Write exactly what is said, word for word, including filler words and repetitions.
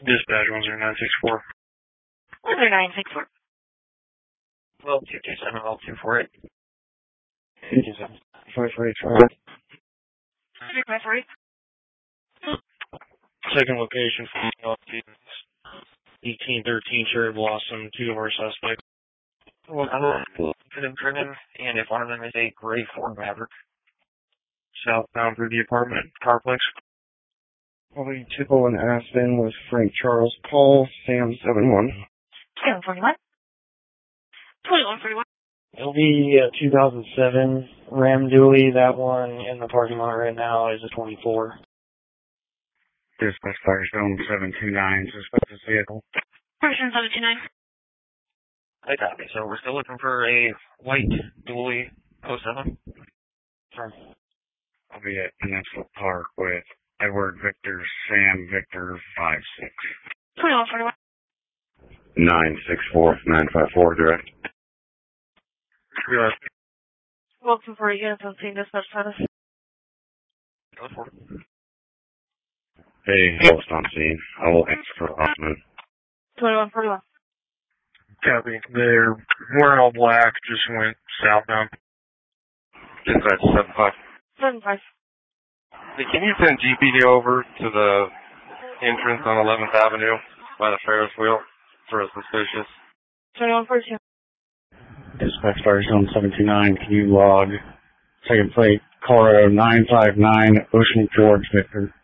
Dispatch one zero nine six four. one zero nine six four. twelve two two seven, twelve two four eight. two two seven. five four eight five. five four eight. Second location from eighteen thirteen Cherry Blossom, two of our suspects. Well, I'm could have driven, and if one of them is a gray Ford Maverick. Southbound through the apartment complex. Probably Tipple and Aspen with Frank Charles Paul, Sam seven one. seven forty-one. twenty-one forty-one. It'll be a two thousand seven Ram Dually. That one in the parking lot right now is a twenty-four. Dispatch Firestone seven two nine, suspected vehicle. Person seven two nine. I copy. So we're still looking for a white Dually oh seven. Sorry. I'll be at Peninsula Park with Edward Victor, Sam Victor five six. twenty-one forty-one. nine six four, nine five four, direct. Realize. Welcome for a unit on scene dispatch status. Go for it. Hey, host on scene. I will answer for Hoffman. twenty-one forty-one. Copy. They're wearing all black, just went southbound. Dispatch seven five. seven five. Hey, can you send G P D over to the entrance on eleventh Avenue by the Ferris wheel for a suspicious? twenty-one forty-two. Dispatch Firestone seven two nine, can you log second plate Colorado nine five nine Ocean George Victor?